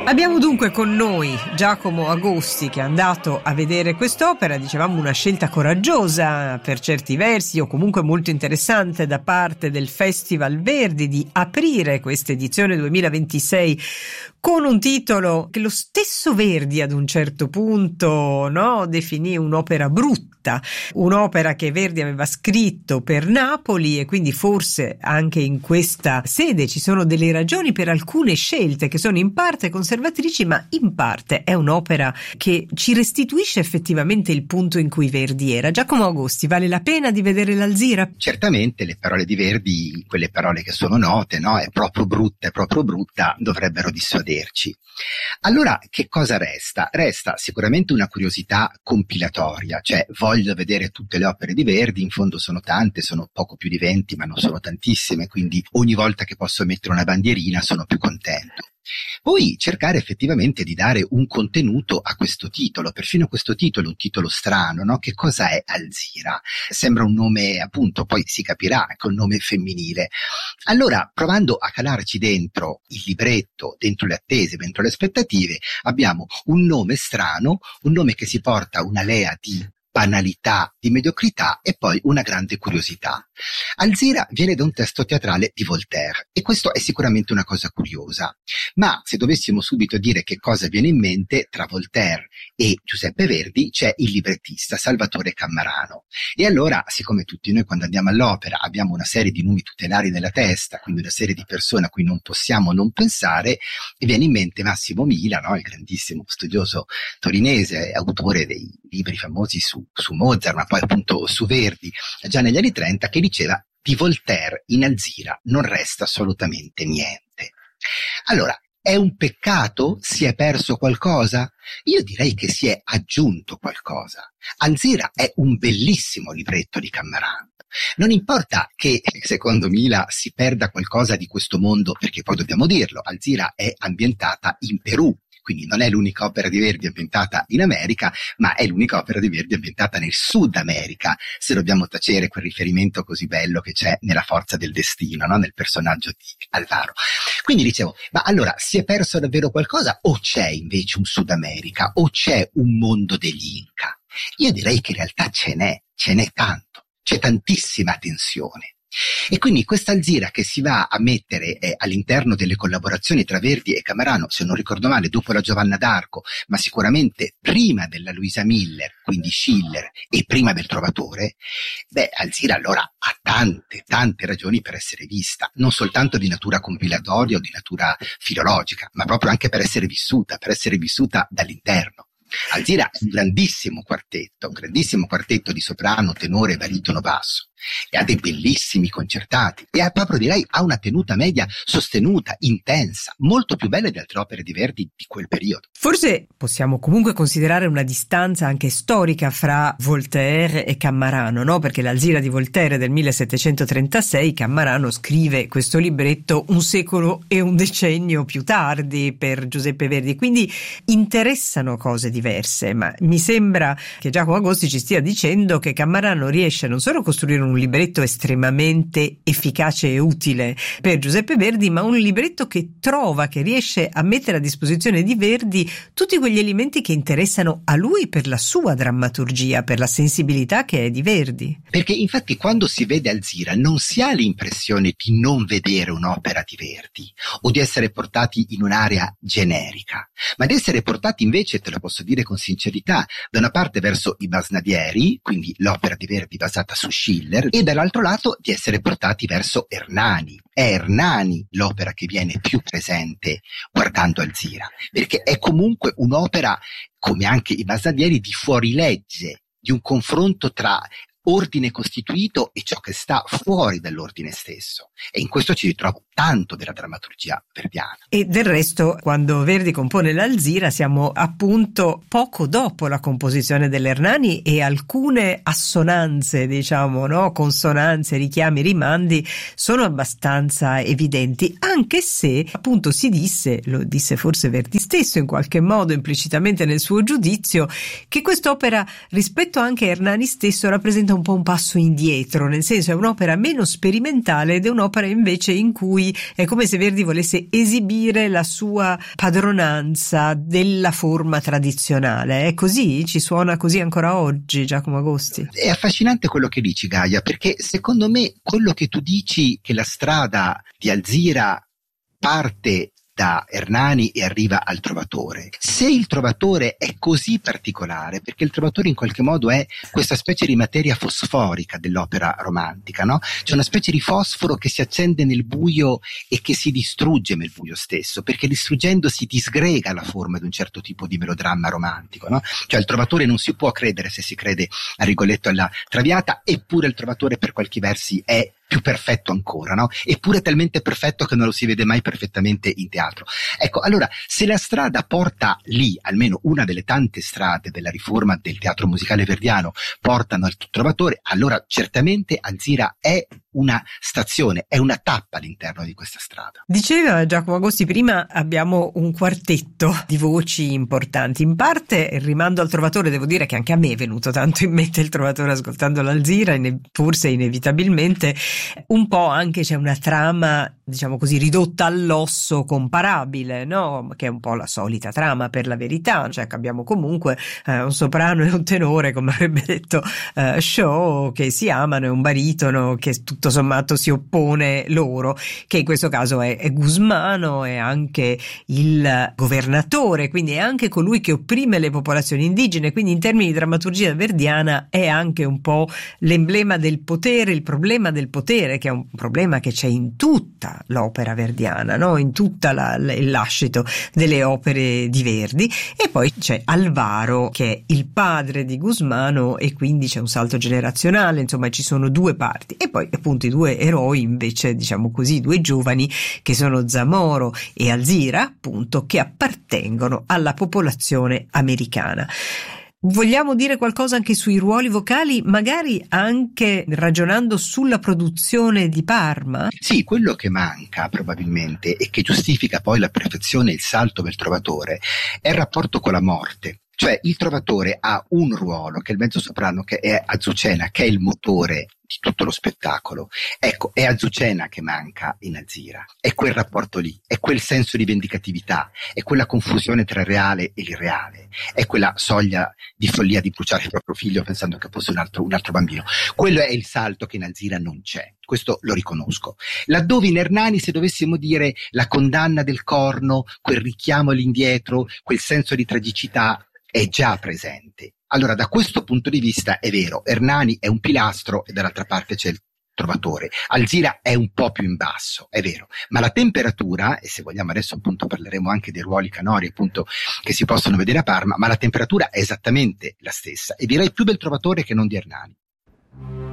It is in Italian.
Abbiamo dunque con noi Giacomo Agosti, che è andato a vedere quest'opera, dicevamo una scelta coraggiosa per certi versi, o comunque molto interessante da parte del Festival Verdi di aprire questa edizione 2026 con un titolo che lo stesso Verdi ad un certo punto, no, definì un'opera brutta, un'opera che Verdi aveva scritto per Napoli, e quindi forse anche in questa sede ci sono delle ragioni per alcune scelte che sono in parte conservatrici, ma in parte è un'opera che ci restituisce effettivamente il punto in cui Verdi era. Giacomo Agosti, vale la pena di vedere l'Alzira? Certamente le parole di Verdi, quelle parole che sono note, no? È proprio brutta, dovrebbero dissuaderci. Allora, che cosa resta? Resta sicuramente una curiosità compilatoria, cioè voglio vedere tutte le opere di Verdi, in fondo sono tante, sono poco più di 20, ma non sono tantissime, quindi ogni volta che posso mettere una bandierina sono più contento. Poi cercare effettivamente di dare un contenuto a questo titolo, perfino questo titolo è un titolo strano, no? Che cosa è Alzira? Sembra un nome, appunto, poi si capirà, che è un nome femminile. Allora, provando a calarci dentro il libretto, dentro le attese, dentro le aspettative, abbiamo un nome strano, un nome che si porta una lea di banalità, di mediocrità e poi una grande curiosità. Alzira viene da un testo teatrale di Voltaire e questo è sicuramente una cosa curiosa, ma se dovessimo subito dire che cosa viene in mente, tra Voltaire e Giuseppe Verdi c'è il librettista Salvatore Cammarano, e allora, siccome tutti noi quando andiamo all'opera abbiamo una serie di numi tutelari nella testa, quindi una serie di persone a cui non possiamo non pensare, e viene in mente Massimo Mila, no? Il grandissimo studioso torinese, autore dei libri famosi su Mozart, ma poi appunto su Verdi, già negli anni 30, che diceva: di Voltaire in Alzira non resta assolutamente niente. Allora, è un peccato? Si è perso qualcosa? Io direi che si è aggiunto qualcosa. Alzira è un bellissimo libretto di Cammarano. Non importa che, secondo Mila, si perda qualcosa di questo mondo, perché poi dobbiamo dirlo, Alzira è ambientata in Perù. Quindi non è l'unica opera di Verdi ambientata in America, ma è l'unica opera di Verdi ambientata nel Sud America, se dobbiamo tacere quel riferimento così bello che c'è nella Forza del Destino, no? Nel personaggio di Alvaro. Quindi dicevo, ma allora si è perso davvero qualcosa, o c'è invece un Sud America, o c'è un mondo degli Inca? Io direi che in realtà ce n'è tanto, c'è tantissima tensione. E quindi questa Alzira che si va a mettere all'interno delle collaborazioni tra Verdi e Cammarano, se non ricordo male, dopo la Giovanna d'Arco, ma sicuramente prima della Luisa Miller, quindi Schiller, e prima del Trovatore, Alzira allora ha tante ragioni per essere vista, non soltanto di natura compilatoria o di natura filologica, ma proprio anche per essere vissuta dall'interno. Alzira è un grandissimo quartetto di soprano, tenore, baritono, basso, e ha dei bellissimi concertati, e ha proprio, direi, ha una tenuta media sostenuta, intensa, molto più bella di altre opere di Verdi di quel periodo. Forse possiamo comunque considerare una distanza anche storica fra Voltaire e Cammarano, no? Perché l'Alzira di Voltaire è del 1736, Cammarano scrive questo libretto un secolo e un decennio più tardi per Giuseppe Verdi, quindi interessano cose diverse, ma mi sembra che Giacomo Agosti ci stia dicendo che Cammarano riesce non solo a costruire un libretto estremamente efficace e utile per Giuseppe Verdi, ma un libretto che riesce a mettere a disposizione di Verdi tutti quegli elementi che interessano a lui per la sua drammaturgia, per la sensibilità che è di Verdi. Perché infatti quando si vede Alzira non si ha l'impressione di non vedere un'opera di Verdi o di essere portati in un'area generica, ma di essere portati invece, te lo posso dire con sincerità, da una parte verso i Masnadieri, quindi l'opera di Verdi basata su Schiller, e dall'altro lato di essere portati verso Ernani. È Ernani l'opera che viene più presente guardando Alzira, perché è comunque un'opera, come anche i Masnadieri, di fuorilegge, di un confronto tra ordine costituito e ciò che sta fuori dall'ordine stesso, e in questo ci ritrovo tanto della drammaturgia verdiana. E del resto, quando Verdi compone l'Alzira, siamo appunto poco dopo la composizione dell'Ernani, e alcune assonanze, diciamo, no, consonanze, richiami, rimandi sono abbastanza evidenti, anche se appunto lo disse forse Verdi stesso in qualche modo implicitamente nel suo giudizio, che quest'opera rispetto anche a Ernani stesso rappresenta un po' un passo indietro, nel senso è un'opera meno sperimentale ed è un'opera invece in cui è come se Verdi volesse esibire la sua padronanza della forma tradizionale. È così? Ci suona così ancora oggi, Giacomo Agosti? È affascinante quello che dici, Gaia, perché secondo me quello che tu dici, che la strada di Alzira parte da Ernani e arriva al Trovatore. Se il Trovatore è così particolare, perché il Trovatore in qualche modo è questa specie di materia fosforica dell'opera romantica, no? C'è una specie di fosforo che si accende nel buio e che si distrugge nel buio stesso, perché distruggendo si disgrega la forma di un certo tipo di melodramma romantico, no? Cioè il Trovatore non si può credere se si crede a Rigoletto e alla Traviata, eppure il Trovatore per qualche versi è più perfetto ancora, no? Eppure talmente perfetto che non lo si vede mai perfettamente in teatro. Ecco, allora, se la strada porta lì, almeno una delle tante strade della riforma del teatro musicale verdiano portano al Trovatore, allora certamente Alzira è una stazione, è una tappa all'interno di questa strada. Diceva Giacomo Agosti, prima abbiamo un quartetto di voci importanti, in parte rimando al Trovatore, devo dire che anche a me è venuto tanto in mente il Trovatore ascoltando l'Alzira, forse inevitabilmente, un po' anche c'è una trama, diciamo così, ridotta all'osso comparabile, no? Che è un po' la solita trama per la verità, cioè che abbiamo comunque un soprano e un tenore, come avrebbe detto Shaw, che si amano, e un baritono che tutto sommato si oppone loro, che in questo caso è Gusmano, è anche il governatore, quindi è anche colui che opprime le popolazioni indigene, quindi in termini di drammaturgia verdiana è anche un po' l'emblema del potere, il problema del potere, che è un problema che c'è in tutta l'opera verdiana, no? In tutta il lascito delle opere di Verdi. E poi c'è Alvaro, che è il padre di Gusmano, e quindi c'è un salto generazionale, insomma ci sono due parti. E poi appunto i due eroi invece, diciamo così, due giovani, che sono Zamoro e Alzira, appunto, che appartengono alla popolazione americana. Vogliamo dire qualcosa anche sui ruoli vocali, magari anche ragionando sulla produzione di Parma? Sì, quello che manca probabilmente e che giustifica poi la perfezione e il salto del Trovatore è il rapporto con la morte. Cioè il Trovatore ha un ruolo, che è il mezzosoprano, che è Azucena, che è il motore di tutto lo spettacolo. Ecco, è Azucena che manca in Alzira, è quel rapporto lì, è quel senso di vendicatività, è quella confusione tra il reale e l'irreale, è quella soglia di follia di bruciare il proprio figlio pensando che fosse un altro bambino. Quello è il salto che in Alzira non c'è, questo lo riconosco. Laddove in Ernani, se dovessimo dire la condanna del corno, quel richiamo all'indietro, quel senso di tragicità è già presente. Allora, da questo punto di vista è vero, Ernani è un pilastro e dall'altra parte c'è il Trovatore. Alzira è un po' più in basso, è vero, ma la temperatura, e se vogliamo adesso appunto parleremo anche dei ruoli canori appunto che si possono vedere a Parma, ma la temperatura è esattamente la stessa, e direi più del Trovatore che non di Ernani.